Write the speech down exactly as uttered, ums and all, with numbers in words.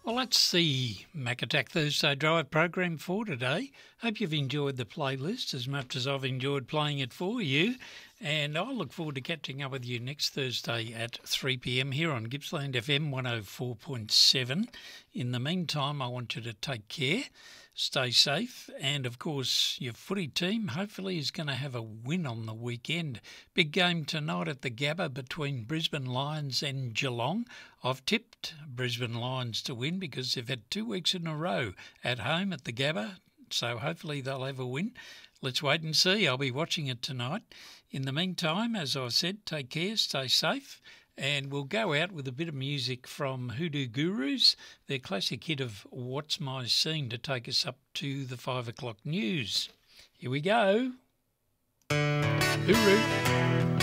Well, that's the Mac Attack Thursday Drive program for today. Hope you've enjoyed the playlist as much as I've enjoyed playing it for you. And I'll look forward to catching up with you next Thursday at three p m here on Gippsland F M one oh four point seven. In the meantime, I want you to take care, stay safe, and of course your footy team hopefully is going to have a win on the weekend. Big game tonight at the Gabba between Brisbane Lions and Geelong. I've tipped Brisbane Lions to win because they've had two weeks in a row at home at the Gabba, so hopefully they'll have a win. Let's wait and see. I'll be watching it tonight. In the meantime, as I said, take care, stay safe, and we'll go out with a bit of music from Hoodoo Gurus, their classic hit of What's My Scene, to take us up to the five o'clock news. Here we go. Hooroo.